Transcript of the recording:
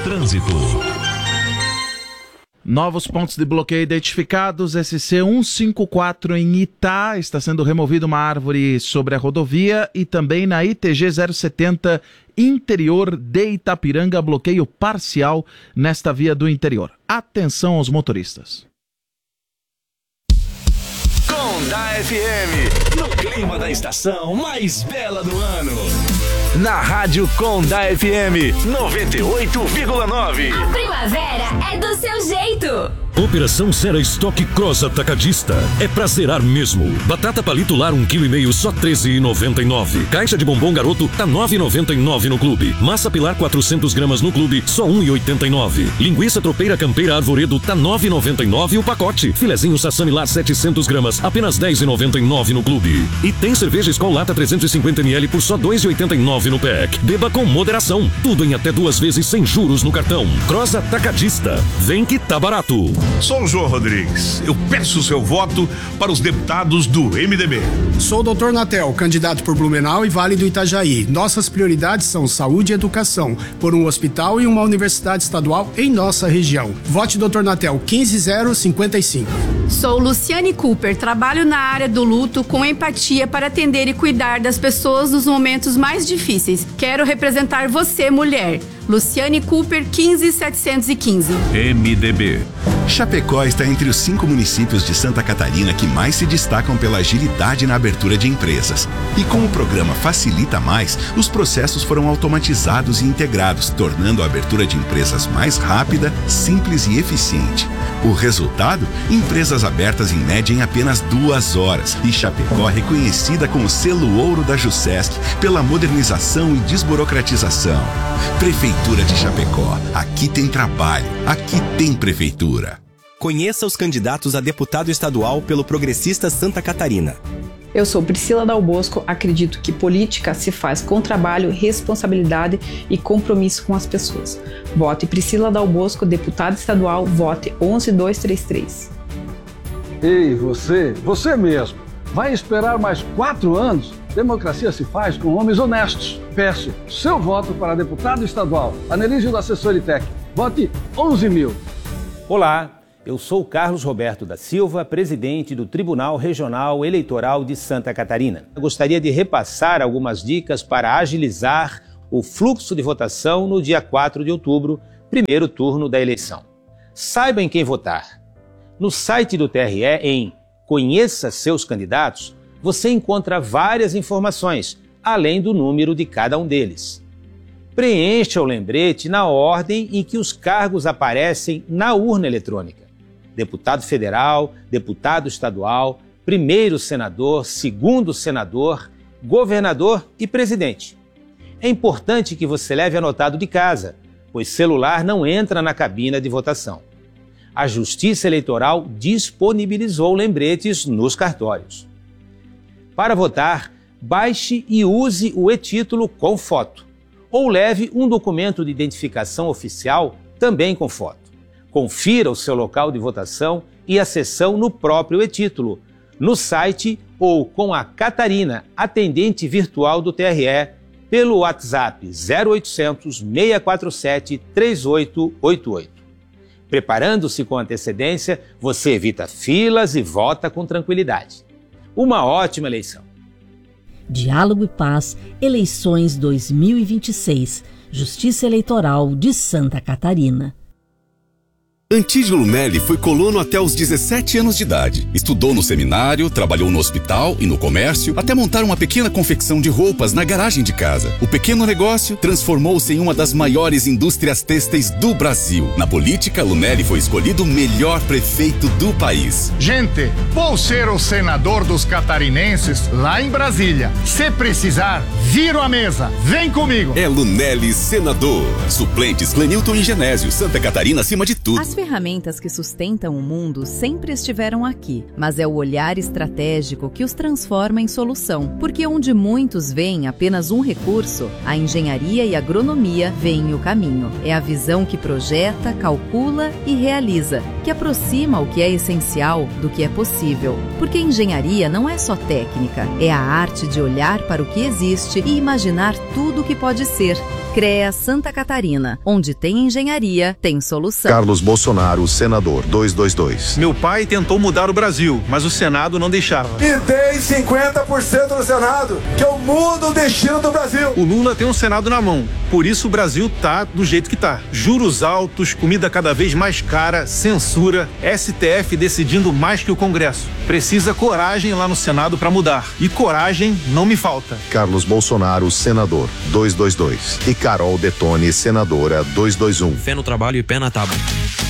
trânsito. Novos pontos de bloqueio identificados. SC 154 em Itá, está sendo removida uma árvore sobre a rodovia, e também na ITG 070 interior de Itapiranga, bloqueio parcial nesta via do interior. Atenção aos motoristas. Conda FM, no clima da estação mais bela do ano. Na Rádio Conda FM 98,9. A primavera é do seu jeito. Operação Sera Estoque Cross Atacadista. É pra zerar mesmo. Batata palito lar 1,5 kg só R$13,99. Caixa de bombom garoto tá R$9,99 no clube. Massa pilar 400 gramas no clube, só R$1,89. Linguiça tropeira campeira arvoredo tá R$9,99 o pacote. Filezinho sassami lar 700 gramas, apenas R$10,99 no clube. E tem cerveja Skol lata 350 ml por só R$2,89 no pack. Beba com moderação. Tudo em até 2 vezes sem juros no cartão. Cross Atacadista. Vem que tá barato. Sou o João Rodrigues. Eu peço o seu voto para os deputados do MDB. Sou o Dr. Natel, candidato por Blumenau e Vale do Itajaí. Nossas prioridades são saúde e educação, por um hospital e uma universidade estadual em nossa região. Vote Dr. Natel 15055. Sou Luciane Cooper, trabalho na área do luto com empatia para atender e cuidar das pessoas nos momentos mais difíceis. Quero representar você, mulher. Luciane Cooper 15715. MDB. Chapecó está entre os 5 municípios de Santa Catarina que mais se destacam pela agilidade na abertura de empresas. E com o programa Facilita Mais, os processos foram automatizados e integrados, tornando a abertura de empresas mais rápida, simples e eficiente. O resultado? Empresas abertas em média em apenas 2 horas. E Chapecó reconhecida com o selo ouro da Jusesc pela modernização e desburocratização. Prefeitura de Chapecó. Aqui tem trabalho. Aqui tem prefeitura. Conheça os candidatos a deputado estadual pelo Progressista Santa Catarina. Eu sou Priscila Dal Bosco, acredito que política se faz com trabalho, responsabilidade e compromisso com as pessoas. Vote Priscila Dal Bosco, deputada estadual, vote 11233. Ei, você mesmo, vai esperar mais 4 anos? Democracia se faz com homens honestos. Peço seu voto para deputado estadual, Anelísio da Assessoritec. Vote 11.000. Olá. Eu sou Carlos Roberto da Silva, presidente do Tribunal Regional Eleitoral de Santa Catarina. Eu gostaria de repassar algumas dicas para agilizar o fluxo de votação no dia 4 de outubro, primeiro turno da eleição. Saiba em quem votar. No site do TRE, em Conheça Seus Candidatos, você encontra várias informações, além do número de cada um deles. Preencha o lembrete na ordem em que os cargos aparecem na urna eletrônica. Deputado federal, deputado estadual, primeiro senador, segundo senador, governador e presidente. É importante que você leve anotado de casa, pois celular não entra na cabina de votação. A Justiça Eleitoral disponibilizou lembretes nos cartórios. Para votar, baixe e use o e-título com foto, ou leve um documento de identificação oficial também com foto. Confira o seu local de votação e a sessão no próprio e-título, no site ou com a Catarina, atendente virtual do TRE, pelo WhatsApp 0800 647 3888. Preparando-se com antecedência, você evita filas e vota com tranquilidade. Uma ótima eleição. Diálogo e Paz, eleições 2026, Justiça Eleitoral de Santa Catarina. Antídio Lunelli foi colono até os 17 anos de idade. Estudou no seminário, trabalhou no hospital e no comércio, até montar uma pequena confecção de roupas na garagem de casa. O pequeno negócio transformou-se em uma das maiores indústrias têxteis do Brasil. Na política, Lunelli foi escolhido o melhor prefeito do país. Gente, vou ser o senador dos catarinenses lá em Brasília. Se precisar, viro a mesa. Vem comigo. É Lunelli senador. Suplentes Clenilton e Genésio. Santa Catarina acima de tudo. As ferramentas que sustentam o mundo sempre estiveram aqui, mas é o olhar estratégico que os transforma em solução, porque onde muitos veem apenas um recurso, a engenharia e a agronomia veem o caminho. É a visão que projeta, calcula e realiza, que aproxima o que é essencial do que é possível. Porque engenharia não é só técnica, é a arte de olhar para o que existe e imaginar tudo o que pode ser. CREA Santa Catarina. Onde tem engenharia, tem solução. Carlos Bolsonaro, senador, 222. Meu pai tentou mudar o Brasil, mas o Senado não deixava. E tem 50% no Senado, que eu mudo o destino do Brasil. O Lula tem um Senado na mão, por isso o Brasil tá do jeito que tá. Juros altos, comida cada vez mais cara, censura, STF decidindo mais que o Congresso. Precisa coragem lá no Senado para mudar. E coragem não me falta. Carlos Bolsonaro, senador, 222. E Carol Detone, senadora, 221. Fé no trabalho e pé na tábua.